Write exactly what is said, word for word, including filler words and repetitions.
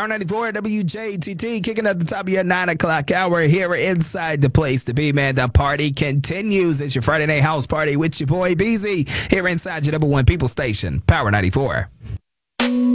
Power ninety-four W J T T, kicking at the top of your nine o'clock hour here inside the place to be, man. The party continues. It's your Friday night house party with your boy B Z here inside your number one people station, Power ninety-four.